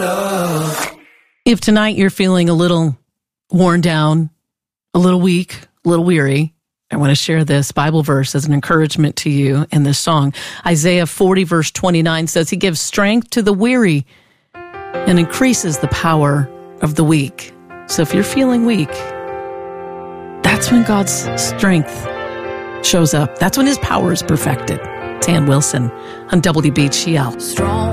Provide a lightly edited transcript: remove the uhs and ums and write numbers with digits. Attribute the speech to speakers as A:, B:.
A: love.
B: If tonight you're feeling a little worn down, a little weak, a little weary, I want to share this Bible verse as an encouragement to you in this song. Isaiah 40 verse 29 says, He gives strength to the weary and increases the power of the weak. So if you're feeling weak, that's when God's strength shows up. That's when His power is perfected. Tan Wilson on WBGL.
C: Strong.